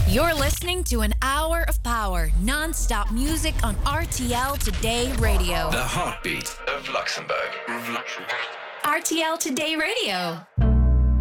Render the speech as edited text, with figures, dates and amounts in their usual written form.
You're listening to an hour of power, non-stop music on RTL Today Radio. The heartbeat of Luxembourg. RTL Today Radio.